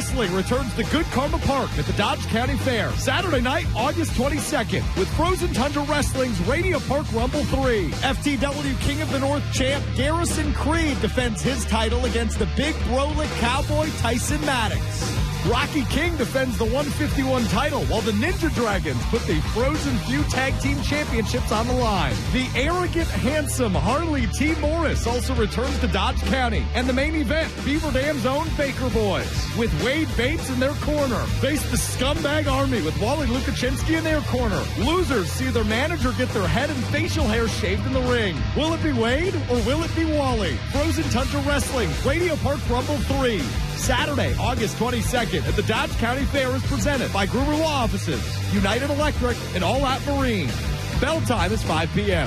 Wrestling returns to Good Karma Park at the Dodge County Fair. Saturday night, August 22nd, with Frozen Tundra Wrestling's Radio Park Rumble 3. FTW King of the North champ Garrison Creed defends his title against the Big Brolic Cowboy Tyson Maddox. Rocky King defends the 151 title, while the Ninja Dragons put the Frozen Feud Tag Team Championships on the line. The arrogant, handsome Harley T. Morris also returns to Dodge County. And the main event, Beaver Dam's own Baker Boys, with Wade Bates in their corner, face the Scumbag Army with Wally Lukachinski in their corner. Losers see their manager get their head and facial hair shaved in the ring. Will it be Wade or will it be Wally? Frozen Tundra Wrestling, Radio Park Rumble 3. Saturday, August 22nd at the Dodge County Fair is presented by Gruber Law Offices, United Electric, and All Out Marine. Bell time is 5 p.m.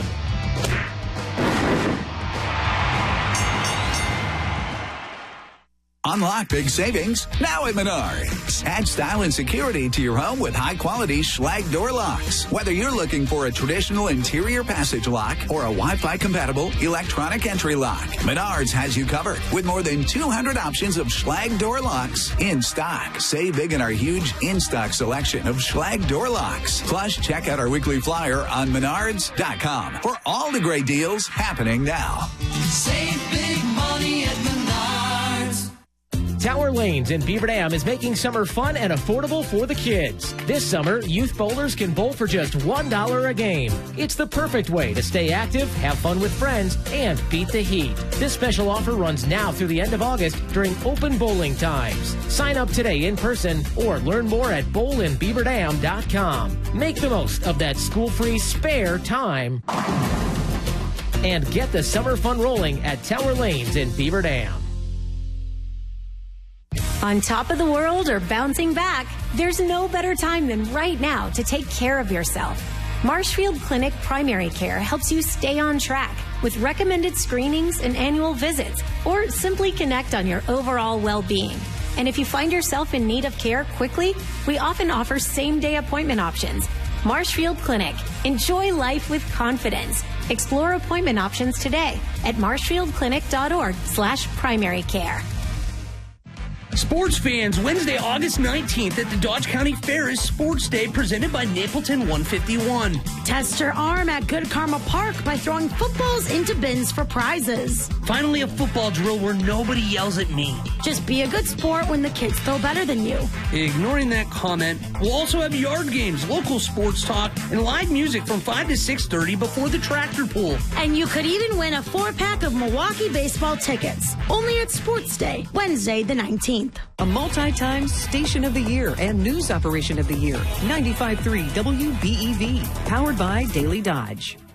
Unlock big savings now at Menards. Add style and security to your home with high-quality Schlage door locks. Whether you're looking for a traditional interior passage lock or a Wi-Fi compatible electronic entry lock, Menards has you covered with more than 200 options of Schlage door locks in stock. Save big in our huge in-stock selection of Schlage door locks. Plus, check out our weekly flyer on Menards.com for all the great deals happening now. Save big money at Menards. Tower Lanes in Beaver Dam is making summer fun and affordable for the kids. This summer, youth bowlers can bowl for just $1 a game. It's the perfect way to stay active, have fun with friends, and beat the heat. This special offer runs now through the end of August during open bowling times. Sign up today in person or learn more at bowlinbeaverdam.com. Make the most of that school-free spare time and get the summer fun rolling at Tower Lanes in Beaver Dam. On top of the world or bouncing back, there's no better time than right now to take care of yourself. Marshfield Clinic Primary Care helps you stay on track with recommended screenings and annual visits, or simply connect on your overall well-being. And if you find yourself in need of care quickly, we often offer same-day appointment options. Marshfield Clinic. Enjoy life with confidence. Explore appointment options today at marshfieldclinic.org/primary care. Sports fans, Wednesday, August 19th at the Dodge County Fair is Sports Day presented by Napleton 151. Test your arm at Good Karma Park by throwing footballs into bins for prizes. Finally, a football drill where nobody yells at me. Just be a good sport when the kids throw better than you. Ignoring that comment, we'll also have yard games, local sports talk, and live music from 5 to 6:30 before the tractor pull. And you could even win a 4-pack of Milwaukee baseball tickets. Only at Sports Day, Wednesday the 19th. A multi-time Station of the Year and News Operation of the Year. 95.3 WBEV. Powered by Daily Dodge.